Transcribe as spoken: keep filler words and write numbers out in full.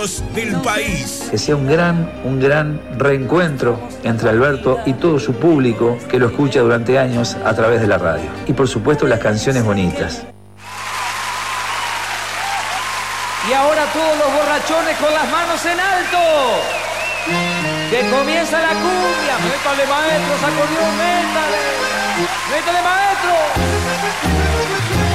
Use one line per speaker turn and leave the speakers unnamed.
del país.
Que sea un gran, un gran reencuentro entre Alberto y todo su público que lo escucha durante años a través de la radio. Y por supuesto las canciones bonitas.
Y ahora todos los borrachones con las manos en alto. Que comienza la cumbia. Métale, maestro, sacudió, métale. Métale, maestro.